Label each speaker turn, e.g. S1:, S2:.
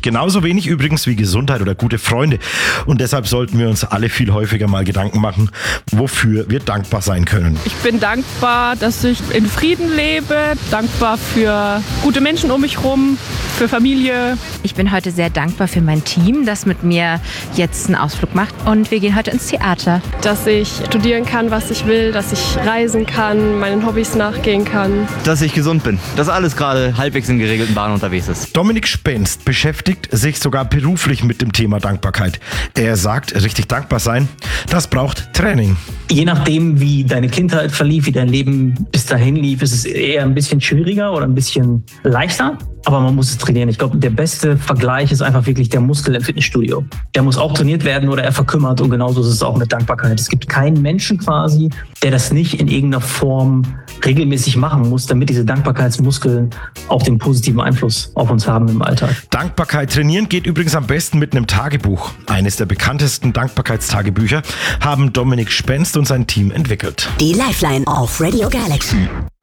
S1: Genauso wenig übrigens wie Gesundheit oder gute Freunde. Und deshalb sollten wir uns alle viel häufiger mal Gedanken machen, wofür wir dankbar sein können.
S2: Ich bin dankbar, dass ich in Frieden lebe, dankbar für gute Menschen um mich herum, für Familie.
S3: Ich bin heute sehr dankbar für mein Team, das mit mir jetzt einen Ausflug macht. Und wir gehen heute ins Theater.
S2: Dass ich studieren kann, was ich will, dass ich reisen kann, meinen Hobbys nachgehen kann.
S4: Dass ich gesund bin, dass alles gerade halbwegs in geregelten Bahnen unterwegs ist.
S1: Dominik Spenst beschäftigt sich sogar beruflich mit dem Thema Dankbarkeit. Er sagt, richtig dankbar sein, das braucht Training.
S5: Je nachdem, wie deine Kindheit verlief, wie dein Leben bis dahin lief, ist es eher ein bisschen schwieriger oder ein bisschen leichter. Aber man muss es trainieren. Ich glaube, der beste Vergleich ist einfach wirklich der Muskel im Fitnessstudio. Der muss auch trainiert werden oder er verkümmert. Und genauso ist es auch mit Dankbarkeit. Es gibt keinen Menschen quasi, der das nicht in irgendeiner Form regelmäßig machen muss, damit diese Dankbarkeitsmuskeln auch den positiven Einfluss auf uns haben im Alltag.
S1: Dankbarkeit trainieren geht übrigens am besten mit einem Tagebuch. Eines der bekanntesten Dankbarkeitstagebücher haben Dominik Spenst und sein Team entwickelt.
S6: Die Lifeline auf Radio Galaxy.